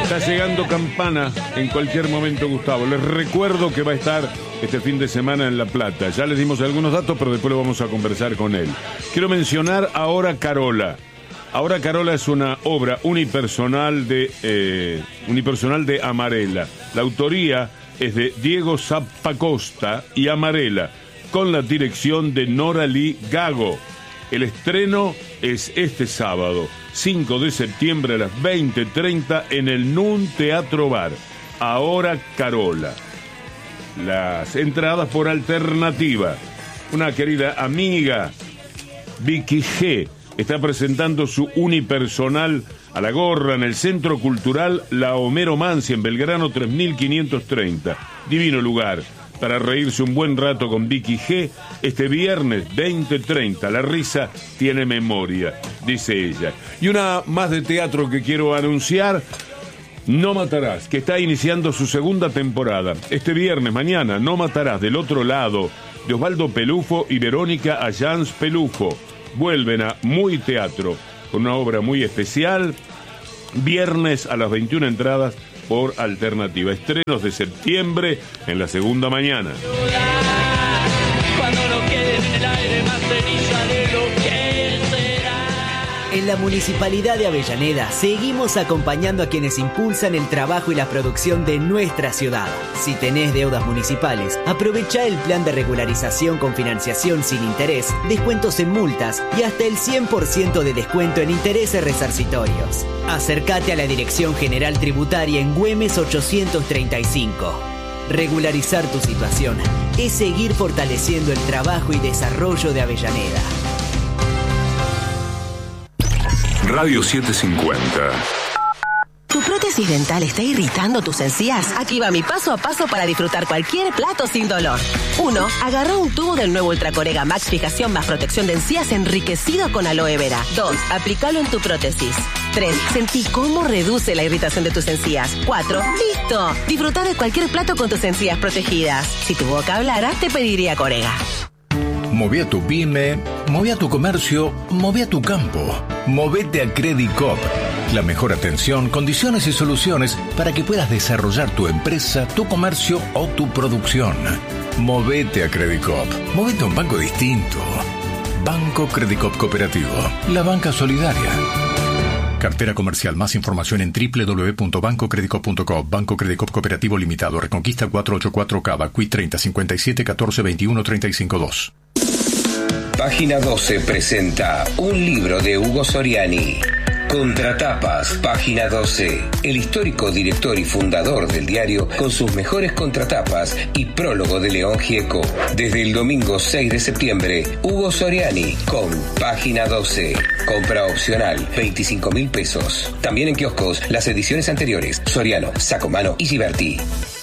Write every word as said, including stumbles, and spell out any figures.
Está llegando Campana en cualquier momento, Gustavo. Les recuerdo que va a estar este fin de semana en La Plata. Ya les dimos algunos datos, pero después lo vamos a conversar con él. Quiero mencionar Ahora Carola. Ahora Carola es una obra unipersonal de, eh, unipersonal de Amarela. La autoría es de Diego Zappacosta y Amarela, con la dirección de Nora Lee Gago. El estreno es este sábado, cinco de septiembre a las veinte treinta en el Nun Teatro Bar. Ahora Carola. Las entradas por alternativa. Una querida amiga, Vicky G., está presentando su unipersonal a la gorra en el Centro Cultural La Homero Mansi en Belgrano tres mil quinientos treinta. Divino lugar para reírse un buen rato con Vicky G. Este viernes veinte treinta. La risa tiene memoria, dice ella. Y una más de teatro que quiero anunciar: No Matarás, que está iniciando su segunda temporada. Este viernes, mañana, No Matarás, del otro lado, de Osvaldo Pelufo y Verónica Ayans Pelufo. Vuelven a Muy Teatro, con una obra muy especial. Viernes a las veintiuna entradas por alternativa. Estrenos de septiembre en la segunda mañana. Cuando no quede en el aire más ceniza de lo que será. En la Municipalidad de Avellaneda seguimos acompañando a quienes impulsan el trabajo y la producción de nuestra ciudad. Si tenés deudas municipales, aprovecha el plan de regularización con financiación sin interés, descuentos en multas y hasta el cien por ciento de descuento en intereses resarcitorios. Acércate a la Dirección General Tributaria en Güemes ochocientos treinta y cinco. Regularizar tu situación es seguir fortaleciendo el trabajo y desarrollo de Avellaneda. Radio setecientos cincuenta. ¿Tu prótesis dental está irritando tus encías? Aquí va mi paso a paso para disfrutar cualquier plato sin dolor. uno. Agarra un tubo del nuevo Ultracorega Max Fijación más protección de encías enriquecido con aloe vera. dos. Aplícalo en tu prótesis. tres. Sentí cómo reduce la irritación de tus encías. cuatro. ¡Listo! Disfrutar de cualquier plato con tus encías protegidas. Si tu boca hablara, te pediría Corega. Moví a tu pyme, moví a tu comercio, moví a tu campo. Movete a Credit Coop. La mejor atención, condiciones y soluciones para que puedas desarrollar tu empresa, tu comercio o tu producción. Movete a Credit Coop. Movete a un banco distinto. Banco Credit Coop Cooperativo. La banca solidaria. Cartera comercial. Más información en doble u doble u doble u punto banco credit coop punto com. Banco Credit Coop Cooperativo Limitado. Reconquista cuatrocientos ochenta y cuatro Cava. Q I treinta cincuenta y siete catorce veintiuno treinta y cinco dos. Página doce presenta un libro de Hugo Soriani. Contratapas, Página doce. El histórico director y fundador del diario con sus mejores contratapas y prólogo de León Gieco. Desde el domingo seis de septiembre, Hugo Soriani con Página doce. Compra opcional, veinticinco mil pesos. También en kioscos las ediciones anteriores: Soriano, Sacomano y Giberti.